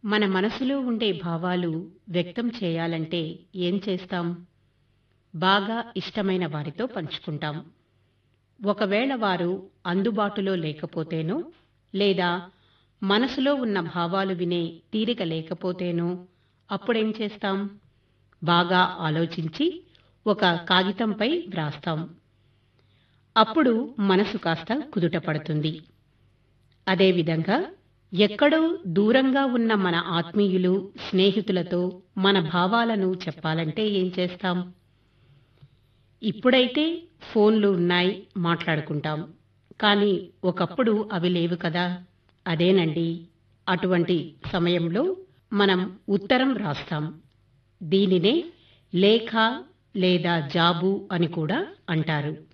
మన మనసులో ఉండే భావాలు వ్యక్తం చేయాలంటే ఏం చేస్తాం? బాగా ఇష్టమైన వారితో పంచుకుంటాం. ఒకవేళ వారు అందుబాటులో లేకపోతేనో, లేదా మనసులో ఉన్న భావాలు వినే తీరిక లేకపోతేనో అప్పుడేం చేస్తాం? బాగా ఆలోచించి ఒక కాగితంపై వ్రాస్తాం. అప్పుడు మనసు కాస్త కుదుట పడుతుంది. అదేవిధంగా ఎక్కడో దూరంగా ఉన్న మన ఆత్మీయులు, స్నేహితులతో మన భావాలను చెప్పాలంటే ఏం చేస్తాం? ఇప్పుడైతే ఫోన్లు ఉన్నాయి, మాట్లాడుకుంటాం. కానీ ఒకప్పుడు అవి లేవు కదా! అదేనండి. అటువంటి సమయంలో మనం ఉత్తరం రాస్తాం. దీనినే లేఖ లేదా జాబు అని కూడా అంటారు.